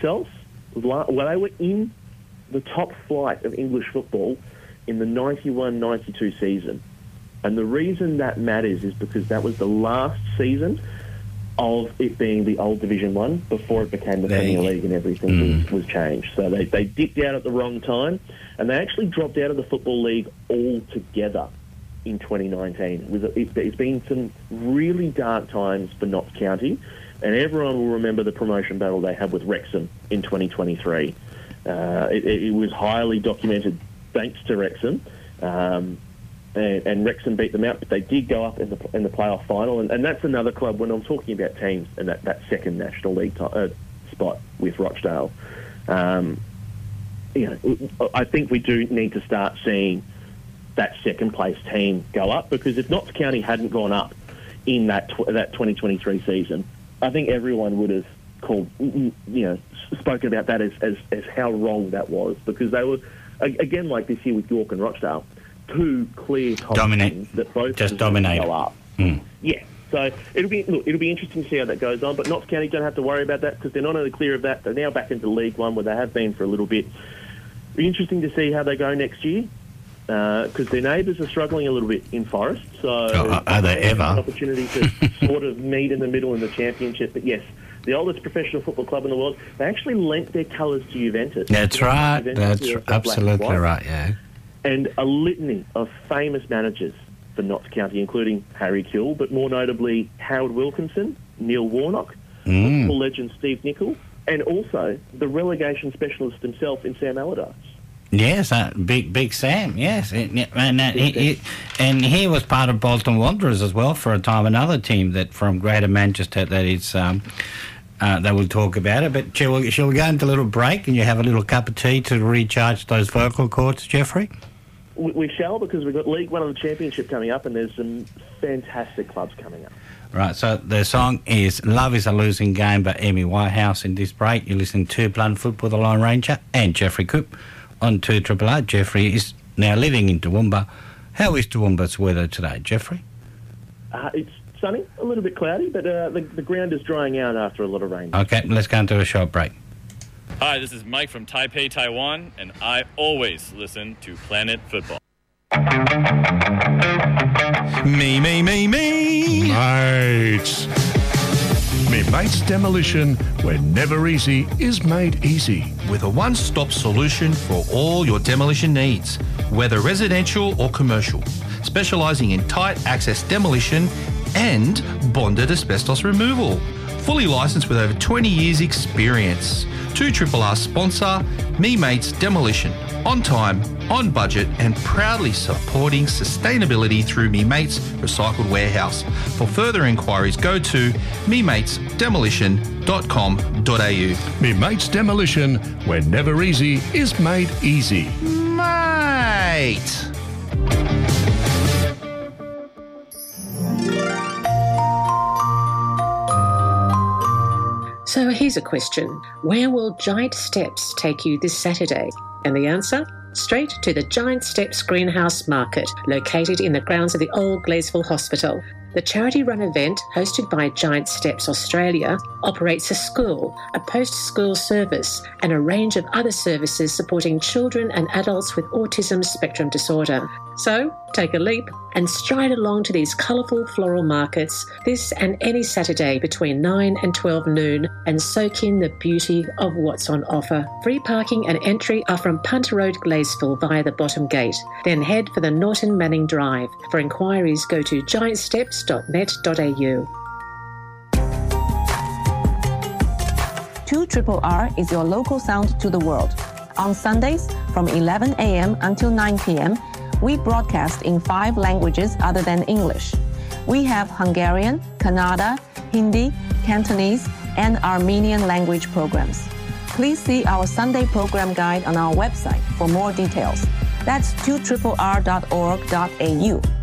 themselves, well, they were in the top flight of English football in the 91-92 season. And the reason that matters is because that was the last season of it being the old Division 1 before it became the Premier League and everything was changed. So they dipped out at the wrong time, and they actually dropped out of the Football League altogether in 2019. It's been some really dark times for Notts County, and everyone will remember the promotion battle they had with Wrexham in 2023. It was highly documented thanks to Wrexham, and Wrexham beat them out, but they did go up in the playoff final, and that's another club when I'm talking about teams and that second National League spot with Rochdale. I think we do need to start seeing that second place team go up, because if Notts County hadn't gone up in that 2023 season, I think everyone would have spoken about that as how wrong that was, because they were, again, like this year with York and Rochdale, two clear top teams that both just dominate go up. Yeah, so it'll be interesting to see how that goes on. But Notts County don't have to worry about that, because they're not only clear of that, they're now back into League One, where they have been for a little bit. It'll be interesting to see how they go next year, because their neighbours are struggling a little bit in Forest. So are they ever? An opportunity to sort of meet in the middle in the championship. But yes, the oldest professional football club in the world, they actually lent their colours to Juventus. That's right. That's absolutely right, yeah. And a litany of famous managers for Notts County, including Harry Kill, but more notably Howard Wilkinson, Neil Warnock, football legend Steve Nicol, and also the relegation specialist himself in Sam Allardyce. Yes, Big Sam, yes. And he was part of Bolton Wanderers as well for a time, another team that from Greater Manchester that is... they will talk about it, but shall we go into a little break and you have a little cup of tea to recharge those vocal cords, Jeffrey? We shall, because we've got League One and the Championship coming up, and there's some fantastic clubs coming up. Right, so the song is Love is a Losing Game by Amy Whitehouse. In this break, you're listening to Blunt Football, the Lone Ranger, and Jeffrey Coop on 2RR. Jeffrey is now living in Toowoomba. How is Toowoomba's weather today, Jeffrey? It's sunny, a little bit cloudy, but the ground is drying out after a lot of rain. Okay, let's go into a short break. Hi, this is Mike from Taipei, Taiwan, and I always listen to Planet Football. Me. Mates. Me Mates Demolition, where never easy is made easy. With a one-stop solution for all your demolition needs, whether residential or commercial, specialising in tight access demolition and bonded asbestos removal. Fully licensed with over 20 years experience. 2RR sponsor, Me Mates Demolition. On time, on budget, and proudly supporting sustainability through Me Mates Recycled Warehouse. For further inquiries, go to mematesdemolition.com.au. Me Mates Demolition, where never easy is made easy. Mate! So here's a question. Where will Giant Steps take you this Saturday? And the answer? Straight to the Giant Steps Greenhouse Market, located in the grounds of the old Gleysville Hospital. The charity-run event, hosted by Giant Steps Australia, operates a school, a post-school service, and a range of other services supporting children and adults with autism spectrum disorder. So, take a leap and stride along to these colourful floral markets this and any Saturday between 9 and 12 noon and soak in the beauty of what's on offer. Free parking and entry are from Punter Road, Gleysville via the bottom gate. Then head for the Norton Manning Drive. For inquiries, go to giantsteps.net.au. 2RR is your local sound to the world. On Sundays from 11 a.m. until 9 p.m., we broadcast in 5 languages other than English. We have Hungarian, Kannada, Hindi, Cantonese, and Armenian language programs. Please see our Sunday program guide on our website for more details. That's 2RR.org.au.